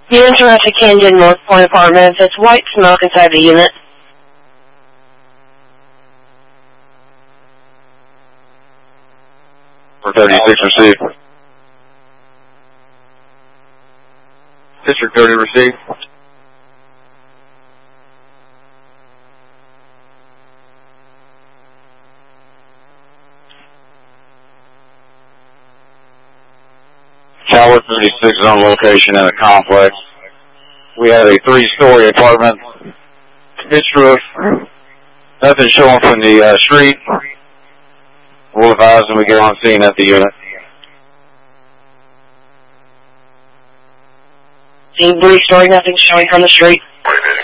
Unit Jurassic Canyon, North Point Apartments. It's white smoke inside the unit. For 36 received. District 30 received. Tower 36 is on location in the complex. We have a 3-story apartment. Pitch roof. Nothing showing from the street. We'll advise when we get on scene at the unit. Seeing 3-story, nothing showing from the street.